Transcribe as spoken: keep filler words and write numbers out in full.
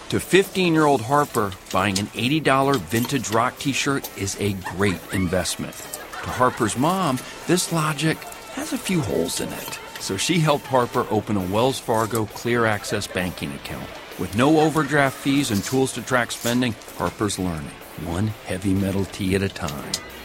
To fifteen-year-old Harper, buying an eighty dollars vintage rock t-shirt is a great investment. To Harper's mom, this logic has a few holes in it. So she helped Harper open a Wells Fargo Clear Access banking account. With no overdraft fees and tools to track spending, Harper's learning, one heavy metal tee at a time.